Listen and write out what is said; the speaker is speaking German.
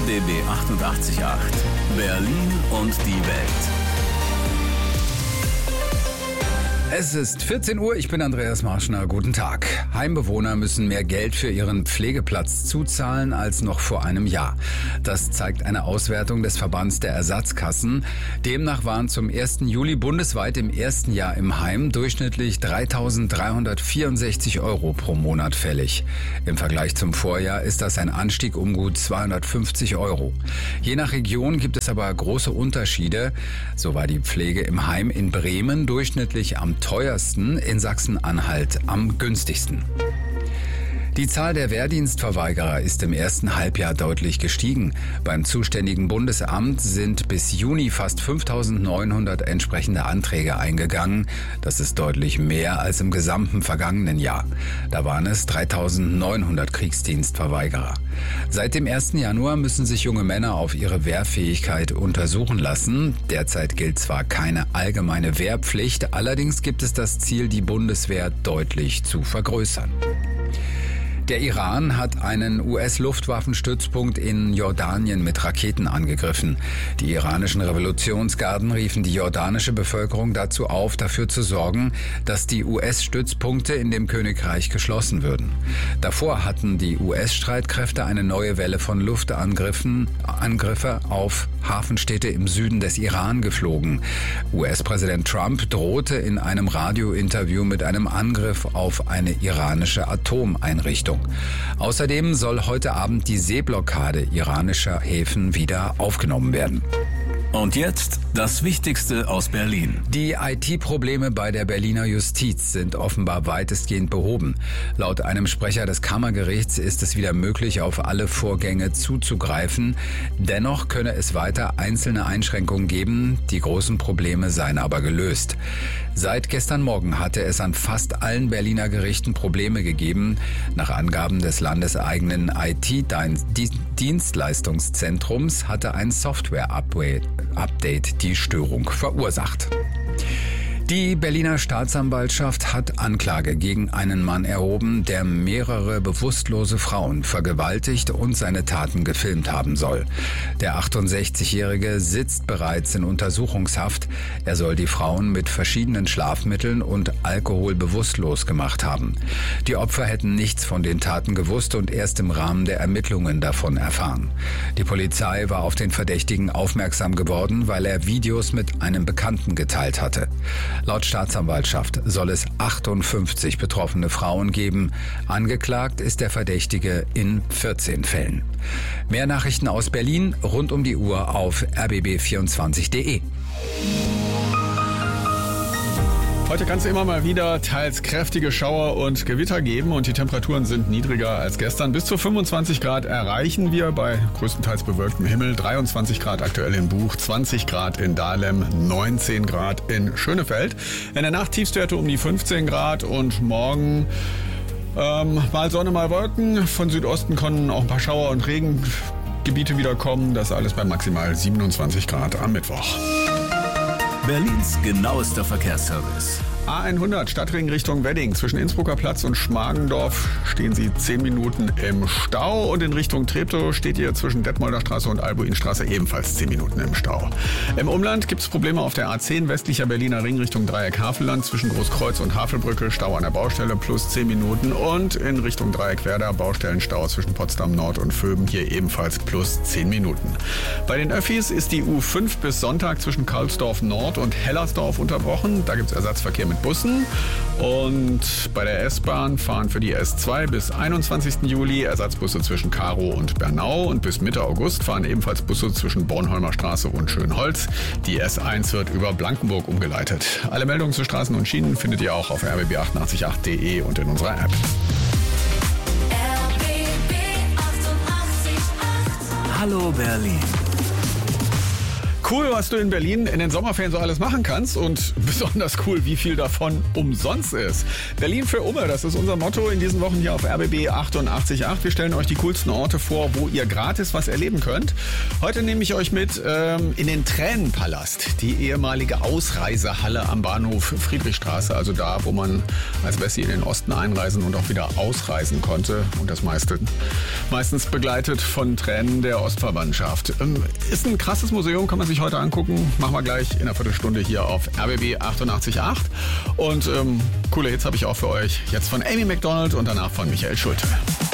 RBB 88.8. Berlin und die Welt. Es ist 14 Uhr, ich bin Andreas Marschner, guten Tag. Heimbewohner müssen mehr Geld für ihren Pflegeplatz zuzahlen als noch vor einem Jahr. Das zeigt eine Auswertung des Verbands der Ersatzkassen. Demnach waren zum 1. Juli bundesweit im ersten Jahr im Heim durchschnittlich 3.364 € pro Monat fällig. Im Vergleich zum Vorjahr ist das ein Anstieg um gut 250 €. Je nach Region gibt es aber große Unterschiede. So war die Pflege im Heim in Bremen durchschnittlich am teuersten, in Sachsen-Anhalt am günstigsten. Die Zahl der Wehrdienstverweigerer ist im ersten Halbjahr deutlich gestiegen. Beim zuständigen Bundesamt sind bis Juni fast 5.900 entsprechende Anträge eingegangen. Das ist deutlich mehr als im gesamten vergangenen Jahr. Da waren es 3.900 Kriegsdienstverweigerer. Seit dem 1. Januar müssen sich junge Männer auf ihre Wehrfähigkeit untersuchen lassen. Derzeit gilt zwar keine allgemeine Wehrpflicht, allerdings gibt es das Ziel, die Bundeswehr deutlich zu vergrößern. Der Iran hat einen US-Luftwaffenstützpunkt in Jordanien mit Raketen angegriffen. Die iranischen Revolutionsgarden riefen die jordanische Bevölkerung dazu auf, dafür zu sorgen, dass die US-Stützpunkte in dem Königreich geschlossen würden. Davor hatten die US-Streitkräfte eine neue Welle von Angriffe auf Hafenstädte im Süden des Iran geflogen. US-Präsident Trump drohte in einem Radiointerview mit einem Angriff auf eine iranische Atomeinrichtung. Außerdem soll heute Abend die Seeblockade iranischer Häfen wieder aufgenommen werden. Und jetzt das Wichtigste aus Berlin. Die IT-Probleme bei der Berliner Justiz sind offenbar weitestgehend behoben. Laut einem Sprecher des Kammergerichts ist es wieder möglich, auf alle Vorgänge zuzugreifen. Dennoch könne es weiter einzelne Einschränkungen geben. Die großen Probleme seien aber gelöst. Seit gestern Morgen hatte es an fast allen Berliner Gerichten Probleme gegeben. Nach Angaben des landeseigenen IT-Dienstleistungszentrums hatte ein Software-Update die Störung verursacht. Die Berliner Staatsanwaltschaft hat Anklage gegen einen Mann erhoben, der mehrere bewusstlose Frauen vergewaltigt und seine Taten gefilmt haben soll. Der 68-Jährige sitzt bereits in Untersuchungshaft. Er soll die Frauen mit verschiedenen Schlafmitteln und Alkohol bewusstlos gemacht haben. Die Opfer hätten nichts von den Taten gewusst und erst im Rahmen der Ermittlungen davon erfahren. Die Polizei war auf den Verdächtigen aufmerksam geworden, weil er Videos mit einem Bekannten geteilt hatte. Laut Staatsanwaltschaft soll es 58 betroffene Frauen geben. Angeklagt ist der Verdächtige in 14 Fällen. Mehr Nachrichten aus Berlin rund um die Uhr auf rbb24.de. Heute kann es immer mal wieder teils kräftige Schauer und Gewitter geben und die Temperaturen sind niedriger als gestern. Bis zu 25 Grad erreichen wir bei größtenteils bewölktem Himmel. 23 Grad aktuell in Buch, 20 Grad in Dahlem, 19 Grad in Schönefeld. In der Nacht Tiefstwerte um die 15 Grad und morgen mal Sonne, mal Wolken. Von Südosten können auch ein paar Schauer und Regengebiete wieder kommen. Das alles bei maximal 27 Grad am Mittwoch. Berlins genauester Verkehrsservice. A100 Stadtring Richtung Wedding. Zwischen Innsbrucker Platz und Schmargendorf stehen Sie 10 Minuten im Stau. Und in Richtung Treptow steht ihr zwischen Detmolder Straße und Albuinstraße ebenfalls 10 Minuten im Stau. Im Umland gibt es Probleme auf der A10 westlicher Berliner Ring Richtung Dreieck Havelland. Zwischen Großkreuz und Havelbrücke Stau an der Baustelle plus 10 Minuten. Und in Richtung Dreieck Werder Baustellenstau zwischen Potsdam Nord und Vöben hier ebenfalls plus 10 Minuten. Bei den Öffis ist die U5 bis Sonntag zwischen Karlsdorf Nord und Hellersdorf unterbrochen. Da gibt es Ersatzverkehr mit Bussen. Und bei der S-Bahn fahren für die S2 bis 21. Juli Ersatzbusse zwischen Karow und Bernau. Und bis Mitte August fahren ebenfalls Busse zwischen Bornholmer Straße und Schönholz. Die S1 wird über Blankenburg umgeleitet. Alle Meldungen zu Straßen und Schienen findet ihr auch auf rbb888.de und in unserer App. Hallo Berlin. Cool, was du in Berlin in den Sommerferien so alles machen kannst und besonders cool, wie viel davon umsonst ist. Berlin für Umme, das ist unser Motto in diesen Wochen hier auf RBB 88.8. Wir stellen euch die coolsten Orte vor, wo ihr gratis was erleben könnt. Heute nehme ich euch mit in den Tränenpalast, die ehemalige Ausreisehalle am Bahnhof Friedrichstraße, also da, wo man als Wessi in den Osten einreisen und auch wieder ausreisen konnte und das meistens begleitet von Tränen der Ostverwandtschaft. Ist ein krasses Museum, kann man sich heute angucken. Machen wir gleich in einer Viertelstunde hier auf RBB 88.8. Und coole Hits habe ich auch für euch. Jetzt von Amy Macdonald und danach von Michael Schulte.